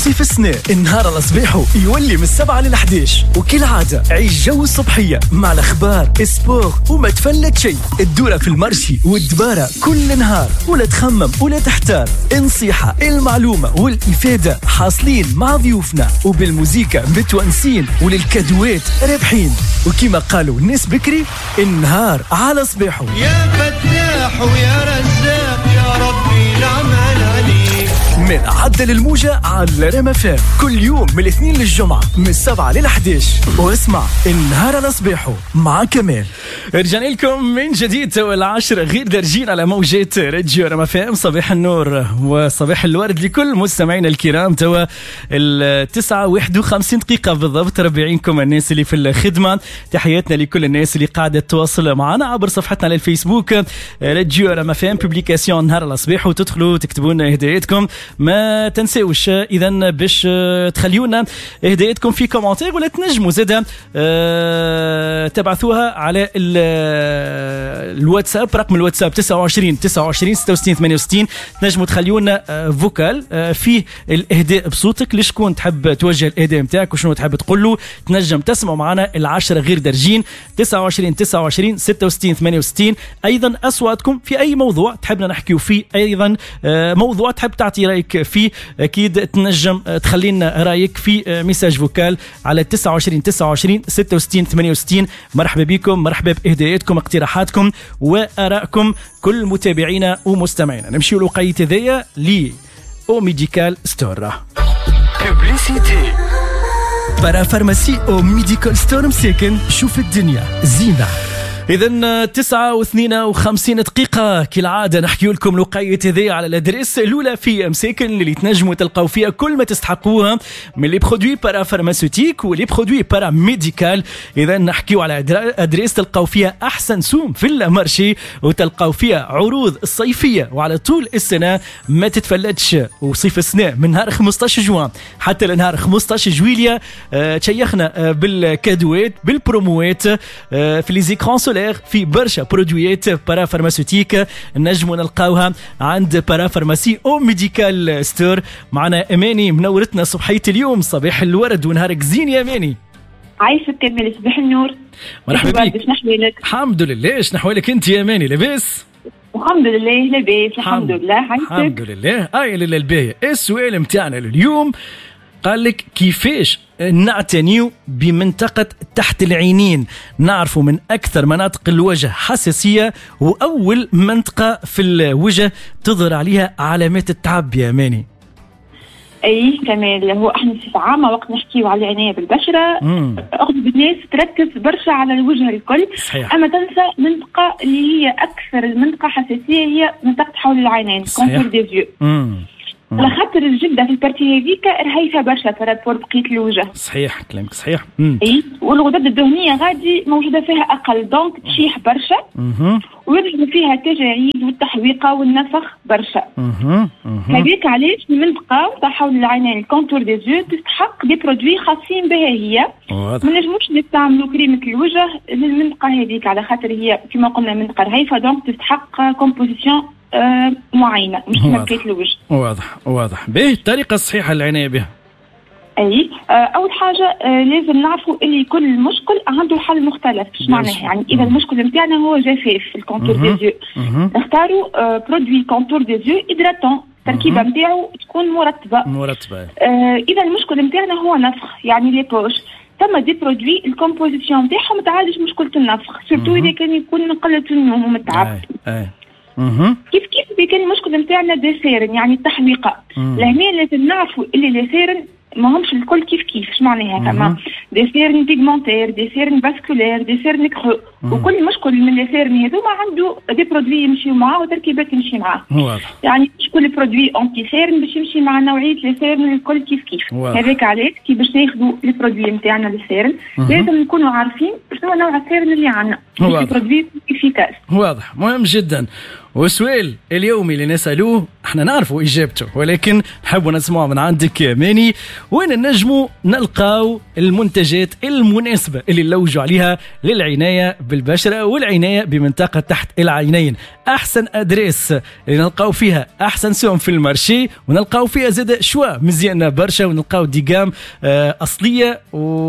صيف السنة النهار الصبيح يولي من 7 ل11، وكل عادة عيش جو الصبحية مع الأخبار السبور وما تفلت شيء. الدورة في المرشي والدبارة كل نهار، ولا تخمم ولا تحتار. النصيحة المعلومة والإفادة حاصلين مع ضيوفنا، وبالموزيكا متونسين، وللكادوات رابحين. وكما قالوا الناس بكري، النهار على صباحه. يا فتاح ويا رزاق يا ربي العمل عليك. من عدل الموجة على ريم FM كل يوم من الاثنين للجمعة من 7 ل11، واسمع النهار على صباحه مع كمال. رجعنا لكم من جديد توا 10 غير درجين على موجات راديو ريم FM. صباح النور وصباح الورد لكل مستمعينا الكرام. توا 9:51 دقيقة بالضبط. ربعينكم الناس اللي في الخدمة، تحياتنا لكل الناس اللي قاعدة تواصل معنا عبر صفحتنا على الفيسبوك راديو ريم FM بوبليكاسيون نهار على صباح، وتدخلوا تكتبوا لنا هداياتكم. ما تنساوش اذا باش تخليونا هدايتكم في كومنتير، ولا تنجموا زاده تبعثوها على الواتساب، رقم الواتساب 29 66 68. تنجموا تخليونا فوكال فيه الاهداء بصوتك لشكون تحب توجه الاهداء نتاعك وشنو تحب تقول له. تنجم تسمعوا معنا 10 غير درجين 29 66 68. ايضا اصواتكم في اي موضوع تحبنا نحكيو فيه، ايضا موضوع تحب تعطي رايك فيه، اكيد تنجم تخلينا رايك في ميساج فوكال على 29 66 68. مرحبا بكم، مرحبا باهداءاتكم، اقتراحاتكم وارائكم كل متابعينا ومستمعينا. نمشي لوقية ذيا لي او ميديكال ستور. بوبليسيتي برا فارماسي او ميديكال ستور مساكن، شوف الدنيا زينة. إذن 9:52 دقيقة كالعادة نحكي لكم لقاية ذي على الأدريس الأولى في مساكن اللي تنجموا تلقاو فيها كل ما تستحقوها من لي برودوي بارا فارماسيوتيك ولي برودوي بارا ميديكال. إذن نحكيو على أدريس تلقاو فيها أحسن سوم في المارشي، وتلقاو فيها عروض الصيفية وعلى طول السنة ما تتفلتش. وصيف السنة من نهار 15 جوان حتى لنهار 15 جويليا تشيخنا بالكادوات بالبروموات في لي زيكران سولير، في برشا برودويات بارا فارماسيوتيك نجموا نلقاوها عند بارا فارماسي او ميديكال ستور. معنا اماني منورتنا صبحيه اليوم. صباح الورد ونهارك زين يا اماني. عايشة كمل صباح النور. مرحبا بك. نحوالك؟ الحمد لله. شنو احوالك انت يا اماني؟ لاباس؟ الحمد لله لاباس الحمد لله. الحمد لله. لله الباهي. السؤال متاعنا لليوم قال لك كيفاش نعتنيو بمنطقة تحت العينين، نعرفوا من أكثر مناطق الوجه حساسية وأول منطقة في الوجه تظهر عليها علامات التعب يا ماني. أي كمال، هو احنا في عامة وقت نحكيو على العناية بالبشرة أغلب الناس تركز برشا على الوجه الكل. صحيح. أما تنسى منطقة اللي هي أكثر المنطقة حساسية هي منطقة حول العينين كونتور دي فيو. على خاطر الجلدة في البارتي هذيك رهيفة برشا بارابور بقية الوجه. صحيح كلامك صحيح. اي والغدد الدهنية غادي موجودة فيها أقل، دونك تشيح برشا ويظهر فيها التجاعيد والتحويقة والنفخ برشا. هذيك علاش المنطقة تاع حول العينين الكونتور دي زو تستحق دي برودوي خاصين بها هي. ما نجموش نستعملوا كريمة الوجه للمنطقة هذيك على خاطر هي كما قلنا منطقة رهيفة، دونك تستحق كومبوزيسيون معينة مش ماركة الوجه. واضح. باهي الطريقة الصحيحة للعناية بها. أي أول حاجة لازم نعرفوا اللي كل مشكل عنده حل مختلف. ايش معناها؟ يعني إذا المشكل متاعنا هو جفاف في الكونتور دي زيو نختاروا برودوي كونتور دي زيو إدراتون، التركيبة متاعو تكون مرطبة. إذا المشكل متاعنا هو نفخ يعني لي بوش، ثم دي برودوي الكومبوزيسيون متاعهم تعالج مشكلة النفخ، سورتو إذا كان يكون من قلة النوم ومتعب. كيف كان المشكل متاعنا ديسيرن يعني التحويقة. لهنا لازم نعرفوا اللي ديسيرن ما همش الكل كيف اش معناها، كما ديسيرن بيغمونتير، ديسيرن فاسكولير، ديسيرن كرو، وكل مشكل من ديسيرن هذوما عنده دي برودوي يمشيو معاه وتركيبات يمشي معاه. يعني مش كل برودوي انتي سيرن باش يمشي مع نوعيه ليسيرن الكل كيف. هذاك علاش كي باش ناخذوا لي برودوي نتاعنا للسيرن لازم نكونوا عارفين شنو نوع السيرن اللي عندنا، برودوي افيكاس. واضح، مهم جدا. والسؤال اليومي اللي نسألوه احنا نعرفوا إجابته، ولكن نحب نسمع من عندك يا ماني، وين نجموا نلقاو المنتجات المناسبة اللي نلوجوا عليها للعناية بالبشرة والعناية بمنطقة تحت العينين. أحسن أدريس اللي نلقاو فيها أحسن سوم في المارشي، ونلقاو فيها زاد شوا مزيانة برشا، ونلقاو ديجام أصلية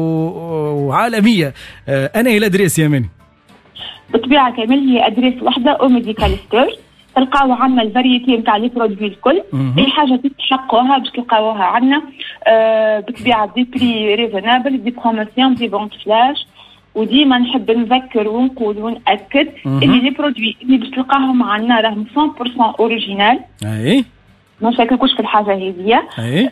وعالمية. أنا هي الأدريس يا ماني؟ بالطبيعة كامل هي أدريس واحدة أو ميديكال ستور، تلقاو عنا الفاريتي نتاع لي برودوي الكل. أي حاجة تستحقوها باش تلقاوها عنا بالطبيعة دي بري ريزونابل، دي بروموسيون، دي بونت فلاش. وديما نحب نذكر ونقول ونأكد اللي لي برودوي اللي باش تلقاهم عنا راهم 100% أوريجينال. أي ما نشككوش في الحاجة هذه.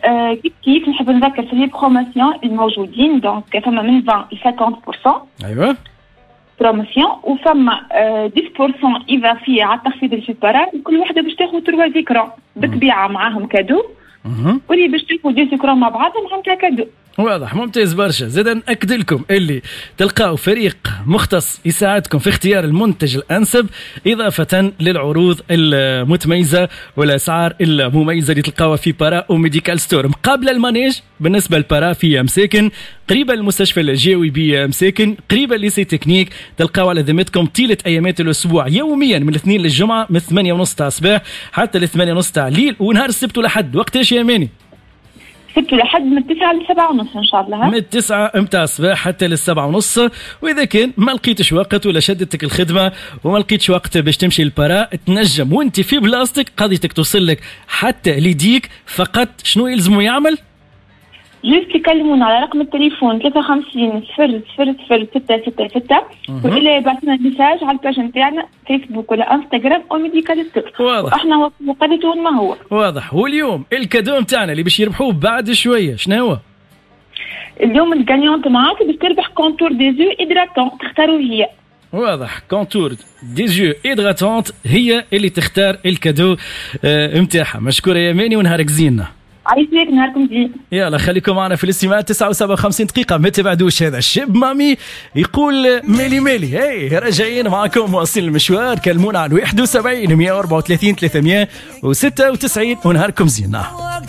كيف نحب نذكر في لي بروموسيون الموجودين، دونك فما من 20 ل 50%. أيوة بروموسيون، وفما 10% إضافية على التخفيض الجبارة. كل وحدة باش تاخذ 3 ذكرى بالطبيعة معاهم كادو، واللي باش تاخذ 2 ذكرى مع بعضهم عندها كادو. واضح، ممتاز برشا. زاد نأكد لكم اللي تلقاو فريق مختص يساعدكم في اختيار المنتج الأنسب، إضافة للعروض المتميزة والأسعار المميزة اللي تلقاوها في بارا أو ميديكال ستور. مقابل المانيج بالنسبة لبارا في مساكن، قريبة المستشفى الجاوي بمساكن، قريبة ليسي تكنيك. تلقاو على ذمتكم طيلة أيامات الأسبوع يوميا من الاثنين للجمعة من 8:30 تاع الصباح حتى ل 8:30 تاع الليل، ونهار السبت ولحد وقتاش يا ماني؟ سبت لحد من 9 ل 7:30 إن شاء الله. من 9 متاع الصباح حتى ل 7:30. وإذا كان ما لقيتش وقت ولا شدتك الخدمة وما لقيتش وقت باش تمشي للبارا، تنجم وانت في بلاصتك قضيتك توصل لك حتى ليديك. فقط شنو يلزموا يعمل؟ جيست يكلمونا على رقم التليفون 53 00 00 666 وإلا يبعثنا ميساج على الباج نتاعنا فيسبوك ولا انستغرام او ميديكال ستور. واضح، واحنا وقدته ما هو واضح. واليوم الكادو نتاعنا اللي باش يربحوه بعد شويه شنو هو؟ اليوم الجانيونت معاك باش تربح كونتور دي زو إدراتون، تختاروا هي. واضح، كونتور دي زو إدراتونت هي اللي تختار الكادو نتاعها. مشكورة يا ماني ونهارك زين. عايزك نهاركم زين. يلا خليكم معنا في الاستماع. 59 دقيقة ما تبعدوش. هذا الشاب مامي يقول ميلي ميلي. هاي راجعين معكم واصلين المشوار. كلمونا على 71 134 396 ونهاركم زين.